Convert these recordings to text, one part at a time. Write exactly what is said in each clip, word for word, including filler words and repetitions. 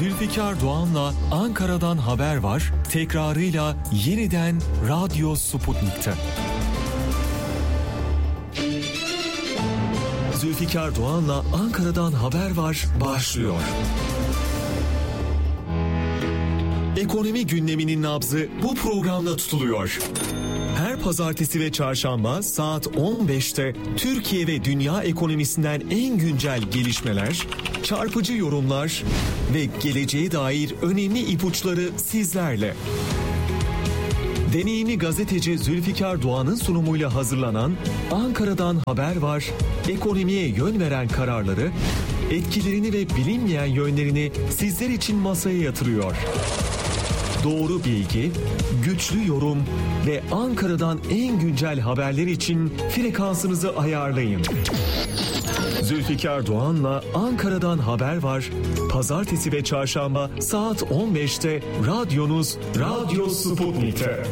Zülfikar Doğan'la Ankara'dan haber var, tekrarıyla yeniden Radyo Sputnik'te. Zülfikar Doğan'la Ankara'dan haber var başlıyor. Ekonomi gündeminin nabzı bu programda tutuluyor. Her pazartesi ve çarşamba saat on beşte Türkiye ve dünya ekonomisinden en güncel gelişmeler, çarpıcı yorumlar ve geleceğe dair önemli ipuçları sizlerle. Deneyimli gazeteci Zülfikar Doğan'ın sunumuyla hazırlanan Ankara'dan haber var, ekonomiye yön veren kararları, etkilerini ve bilinmeyen yönlerini sizler için masaya yatırıyor. Doğru bilgi, güçlü yorum ve Ankara'dan en güncel haberler için frekansınızı ayarlayın. Zülfikar Doğan'la Ankara'dan haber var. Pazartesi ve çarşamba saat on beşte radyonuz Radyo Sputnik'te.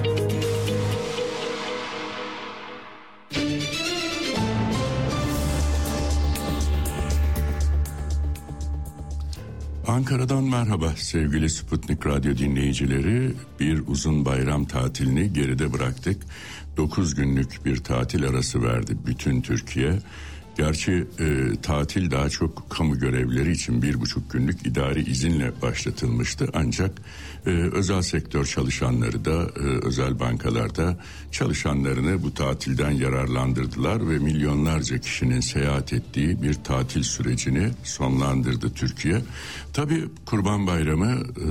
Ankara'dan merhaba sevgili Sputnik Radyo dinleyicileri. Bir uzun bayram tatilini geride bıraktık. dokuz günlük bir tatil arası verdi bütün Türkiye. Gerçi e, tatil daha çok kamu görevlileri için bir buçuk günlük idari izinle başlatılmıştı. Ancak e, özel sektör çalışanları da e, özel bankalarda çalışanlarını bu tatilden yararlandırdılar ve milyonlarca kişinin seyahat ettiği bir tatil sürecini sonlandırdı Türkiye. Tabii Kurban Bayramı e,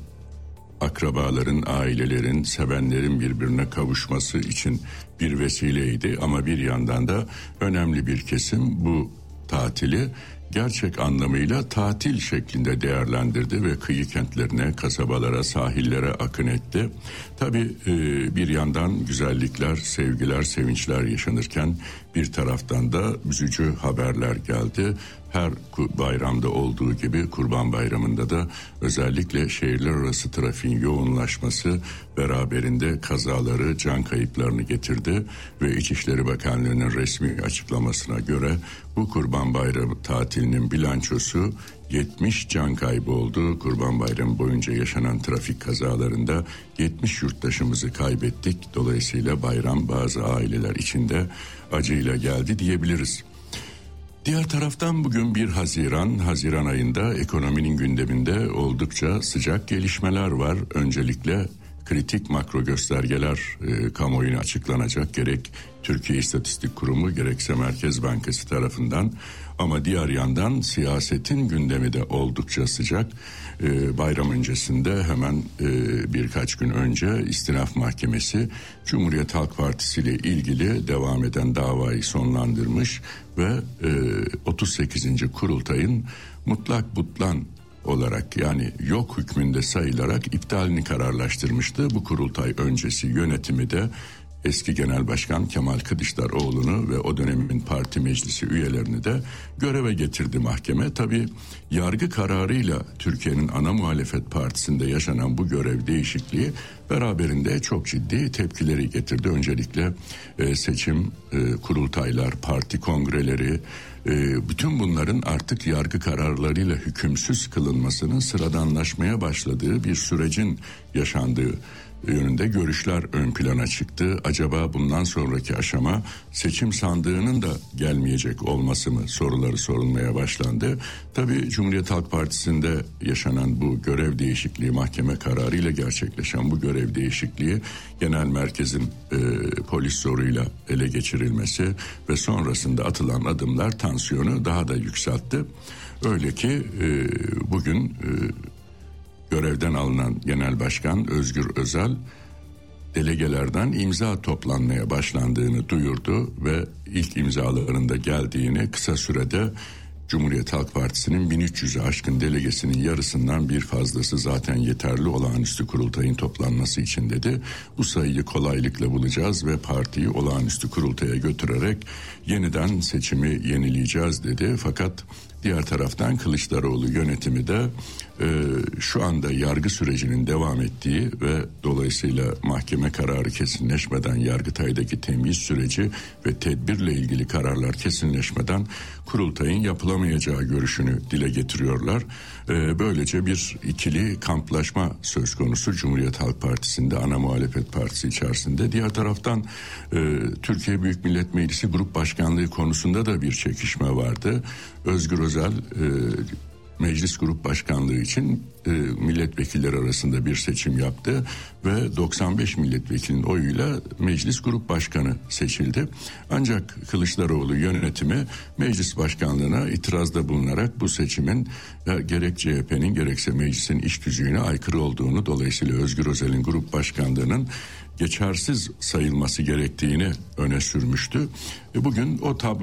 akrabaların, ailelerin, sevenlerin birbirine kavuşması için bir vesileydi ama bir yandan da önemli bir kesim bu tatili gerçek anlamıyla tatil şeklinde değerlendirdi ve kıyı kentlerine, kasabalara, sahillere akın etti. Tabii bir yandan güzellikler, sevgiler, sevinçler yaşanırken bir taraftan da üzücü haberler geldi. Her bayramda olduğu gibi Kurban Bayramı'nda da özellikle şehirler arası trafiğin yoğunlaşması beraberinde kazaları, can kayıplarını getirdi ve İçişleri Bakanlığı'nın resmi açıklamasına göre bu Kurban Bayramı tatilinin bilançosu yetmiş can kaybı oldu. Kurban Bayramı boyunca yaşanan trafik kazalarında yetmiş yurttaşımızı kaybettik. Dolayısıyla bayram bazı aileler için de acıyla geldi diyebiliriz. Diğer taraftan bugün bir Haziran, Haziran ayında ekonominin gündeminde oldukça sıcak gelişmeler var. Öncelikle kritik makro göstergeler e, kamuoyuna açıklanacak, gerek Türkiye İstatistik Kurumu gerekse Merkez Bankası tarafından. Ama diğer yandan siyasetin gündemi de oldukça sıcak. Ee, bayram öncesinde hemen e, birkaç gün önce İstinaf Mahkemesi Cumhuriyet Halk Partisi ile ilgili devam eden davayı sonlandırmış ve e, otuz sekizinci kurultayın mutlak butlan olarak, yani yok hükmünde sayılarak iptalini kararlaştırmıştı. Bu kurultay öncesi yönetimi de eski Genel Başkan Kemal Kılıçdaroğlu'nu ve o dönemin parti meclisi üyelerini de göreve getirdi mahkeme. Tabii yargı kararıyla Türkiye'nin ana muhalefet partisinde yaşanan bu görev değişikliği beraberinde çok ciddi tepkileri getirdi. Öncelikle e, seçim, e, kurultaylar, parti kongreleri, e, bütün bunların artık yargı kararlarıyla hükümsüz kılınmasının sıradanlaşmaya başladığı bir sürecin yaşandığı yönünde görüşler ön plana çıktı. Acaba bundan sonraki aşama seçim sandığının da gelmeyecek olması mı soruları sorulmaya başlandı. Tabii Cumhuriyet Halk Partisi'nde yaşanan bu görev değişikliği, mahkeme kararıyla gerçekleşen bu görev değişikliği genel merkezin e, polis zoruyla ele geçirilmesi ve sonrasında atılan adımlar tansiyonu daha da yükseltti. Öyle ki e, bugün e, görevden alınan Genel Başkan Özgür Özel delegelerden imza toplanmaya başlandığını duyurdu ve ilk imzalarının da geldiğini, kısa sürede Cumhuriyet Halk Partisi'nin bin üç yüzü aşkın delegesinin yarısından bir fazlası zaten yeterli olağanüstü kurultayın toplanması için dedi. Bu sayıyı kolaylıkla bulacağız ve partiyi olağanüstü kurultaya götürerek yeniden seçimi yenileyeceğiz dedi. Fakat Diğer taraftan Kılıçdaroğlu yönetimi de e, şu anda yargı sürecinin devam ettiği ve dolayısıyla mahkeme kararı kesinleşmeden Yargıtay'daki temyiz süreci ve tedbirle ilgili kararlar kesinleşmeden kurultayın yapılamayacağı görüşünü dile getiriyorlar. E, böylece bir ikili kamplaşma söz konusu Cumhuriyet Halk Partisi'nde, ana muhalefet partisi içerisinde. Diğer taraftan e, Türkiye Büyük Millet Meclisi Grup Başkanlığı konusunda da bir çekişme vardı. Özgür Özel e, Meclis Grup Başkanlığı için e, milletvekilleri arasında bir seçim yaptı ve doksan beş milletvekilinin oyuyla Meclis Grup Başkanı seçildi. Ancak Kılıçdaroğlu yönetimi meclis başkanlığına itirazda bulunarak bu seçimin e, gerek C H P'nin gerekse meclisin işgücüne aykırı olduğunu, dolayısıyla Özgür Özel'in grup başkanlığının geçersiz sayılması gerektiğini öne sürmüştü. E, bugün o tablo